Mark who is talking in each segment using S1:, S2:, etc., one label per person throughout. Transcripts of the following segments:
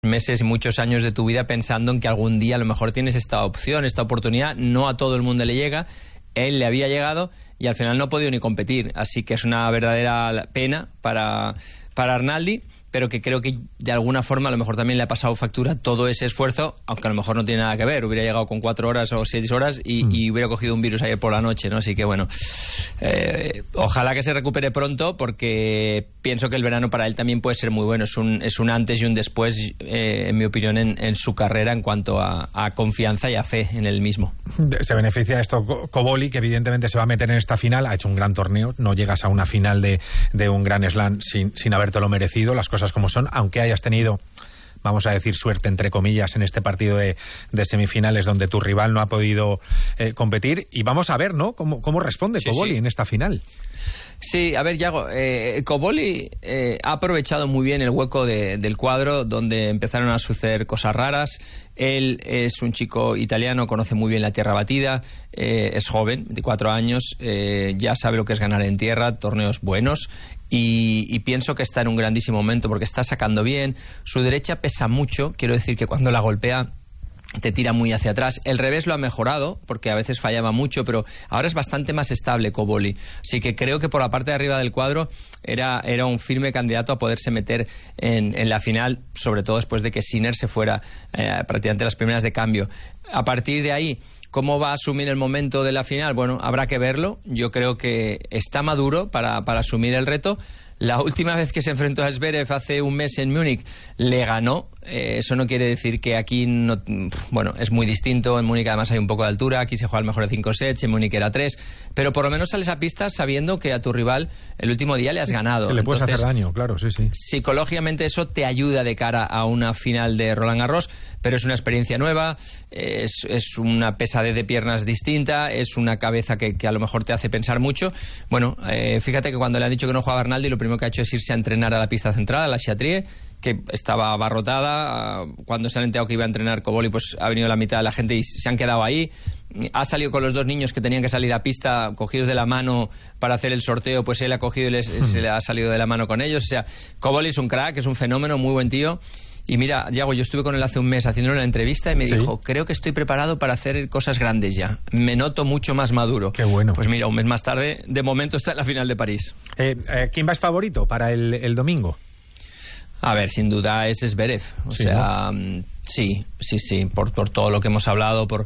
S1: meses y muchos años de tu vida pensando en que algún día a lo mejor tienes esta opción, esta oportunidad. No a todo el mundo le llega, él le había llegado y al final no ha podido ni competir, así que es una verdadera pena para Arnaldi, pero que creo que de alguna forma a lo mejor también le ha pasado factura todo ese esfuerzo, aunque a lo mejor no tiene nada que ver, hubiera llegado con 4 horas o 6 horas y hubiera cogido un virus ayer por la noche, ¿no? Así que bueno, ojalá que se recupere pronto, porque pienso que el verano para él también puede ser muy bueno, es un antes y un después, en mi opinión, en su carrera en cuanto a confianza y a fe en él mismo.
S2: Se beneficia de esto Cobolli, que evidentemente se va a meter en esta final, ha hecho un gran torneo, no llegas a una final de un Grand Slam sin habértelo merecido, las cosas como son, aunque hayas tenido, vamos a decir, suerte entre comillas en este partido de semifinales donde tu rival no ha podido competir, y vamos a ver, ¿no?, cómo responde Cobolli en esta final.
S1: Sí, a ver, Yago, Cobolli ha aprovechado muy bien el hueco del cuadro donde empezaron a suceder cosas raras. Él es un chico italiano, conoce muy bien la tierra batida, es joven, 24 años, ya sabe lo que es ganar en tierra, torneos buenos, y pienso que está en un grandísimo momento porque está sacando bien. Su derecha pesa mucho, quiero decir que cuando la golpea te tira muy hacia atrás. El revés lo ha mejorado, porque a veces fallaba mucho, pero ahora es bastante más estable Cobolli. Así que creo que por la parte de arriba del cuadro era un firme candidato a poderse meter en la final, sobre todo después de que Sinner se fuera prácticamente las primeras de cambio. A partir de ahí, ¿cómo va a asumir el momento de la final? Bueno, habrá que verlo. Yo creo que está maduro para asumir el reto. La última vez que se enfrentó a Zverev hace un mes en Múnich le ganó. Eso no quiere decir que aquí no... Bueno, es muy distinto. En Múnich además hay un poco de altura. Aquí se juega el mejor de 5 sets. En Múnich era 3. Pero por lo menos sales a pista sabiendo que a tu rival el último día le has ganado.
S2: Que le puedes hacer daño, claro, sí.
S1: Psicológicamente eso te ayuda de cara a una final de Roland Garros. Pero es una experiencia nueva. Es una pesadez de piernas distinta. Es una cabeza que a lo mejor te hace pensar mucho. Bueno, fíjate que cuando le han dicho que no jugaba Arnaldi, lo primero que ha hecho es irse a entrenar a la pista central, a la Chatrier, que estaba abarrotada. Cuando se han enterado que iba a entrenar Cobolli, pues ha venido la mitad de la gente y se han quedado ahí. Ha salido con los 2 niños que tenían que salir a pista, cogidos de la mano para hacer el sorteo, pues él ha cogido y se le ha salido de la mano con ellos. O sea, Cobolli es un crack, es un fenómeno, muy buen tío. Y mira, Yago, yo estuve con él hace un mes haciéndole una entrevista y me dijo, creo que estoy preparado para hacer cosas grandes ya. Me noto mucho más maduro.
S2: Qué bueno.
S1: Pues mira, un mes más tarde, de momento está en la final de París.
S2: ¿Quién va es favorito para el domingo?
S1: A ver, sin duda es Zverev. O sea, ¿no? Sí. Por todo lo que hemos hablado, por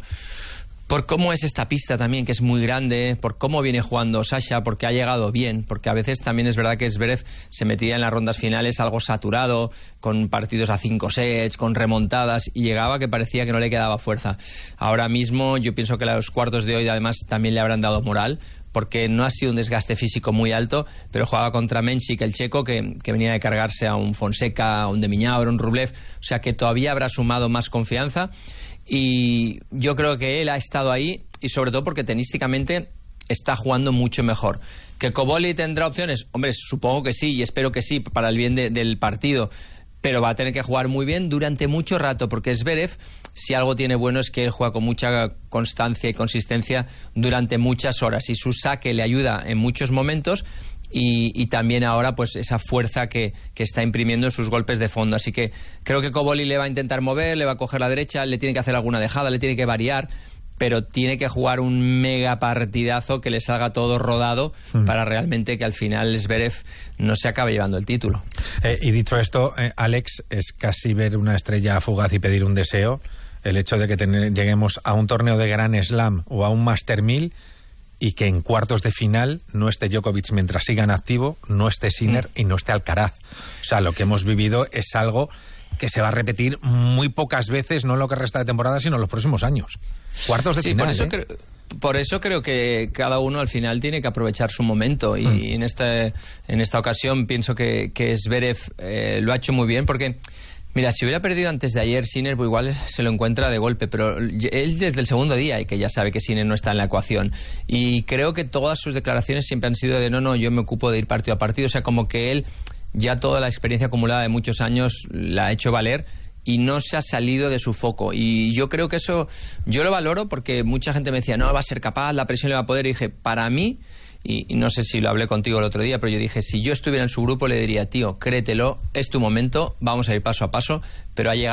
S1: cómo es esta pista también, que es muy grande, por cómo viene jugando Sasha, porque ha llegado bien, porque a veces también es verdad que Zverev se metía en las rondas finales algo saturado, con partidos a 5 sets, con remontadas, y llegaba que parecía que no le quedaba fuerza. Ahora mismo yo pienso que los cuartos de hoy además también le habrán dado moral, porque no ha sido un desgaste físico muy alto, pero jugaba contra Menchik, el checo, que venía de cargarse a un Fonseca, a un Demiñaur, a un Rublev, o sea que todavía habrá sumado más confianza. Y yo creo que él ha estado ahí, y sobre todo porque tenísticamente está jugando mucho mejor. ¿Que Cobolli tendrá opciones? Hombre, supongo que sí, y espero que sí, para el bien del partido, pero va a tener que jugar muy bien durante mucho rato, porque Zverev, si algo tiene bueno, es que él juega con mucha constancia y consistencia durante muchas horas, y su saque le ayuda en muchos momentos. Y también ahora pues esa fuerza que está imprimiendo en sus golpes de fondo. Así que creo que Cobolli le va a intentar mover, le va a coger la derecha, le tiene que hacer alguna dejada, le tiene que variar, pero tiene que jugar un mega partidazo que le salga todo rodado para realmente que al final Zverev no se acabe llevando el título.
S2: Y dicho esto, Alex, es casi ver una estrella fugaz y pedir un deseo el hecho de que lleguemos a un torneo de Grand Slam o a un Master 1000 y que en cuartos de final no esté Djokovic mientras siga en activo, no esté Sinner y no esté Alcaraz. O sea, lo que hemos vivido es algo que se va a repetir muy pocas veces, no en lo que resta de temporada, sino en los próximos años. Cuartos de final,
S1: por eso creo que cada uno al final tiene que aprovechar su momento, y en esta ocasión pienso que Zverev lo ha hecho muy bien, porque mira, si hubiera perdido antes de ayer Sinner, pues igual se lo encuentra de golpe, pero él desde el segundo día, y que ya sabe que Sinner no está en la ecuación, y creo que todas sus declaraciones siempre han sido de no, yo me ocupo de ir partido a partido. O sea, como que él ya toda la experiencia acumulada de muchos años la ha hecho valer y no se ha salido de su foco, y yo creo que eso yo lo valoro, porque mucha gente me decía, no va a ser capaz, la presión le va a poder, y dije, para mí, y no sé si lo hablé contigo el otro día, pero yo dije, si yo estuviera en su grupo le diría, tío, créetelo, es tu momento, vamos a ir paso a paso, pero ha llegado